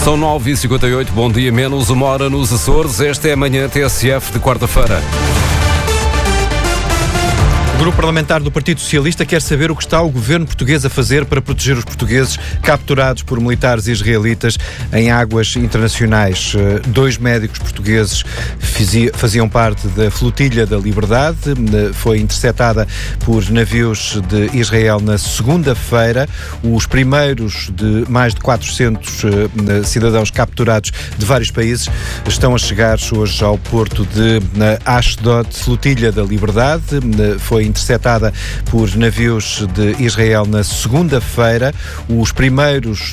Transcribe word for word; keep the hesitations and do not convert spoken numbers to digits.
São nove e cinquenta e oito, bom dia, menos uma hora nos Açores. Esta é a manhã T S F de quarta-feira. O Grupo Parlamentar do Partido Socialista quer saber o que está o governo português a fazer para proteger os portugueses capturados por militares israelitas em águas internacionais. Dois médicos portugueses faziam parte da Flotilha da Liberdade, foi interceptada por navios de Israel na segunda-feira. Os primeiros de mais de quatrocentos cidadãos capturados de vários países estão a chegar hoje ao porto de Ashdod. Flotilha da Liberdade foi interceptada por navios de Israel na segunda-feira. Os primeiros